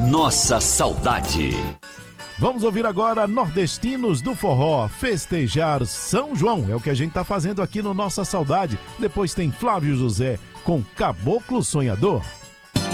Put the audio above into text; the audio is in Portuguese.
Nossa Saudade. Vamos ouvir agora Nordestinos do Forró, festejar São João. É o que a gente tá fazendo aqui no Nossa Saudade. Depois tem Flávio José com Caboclo Sonhador.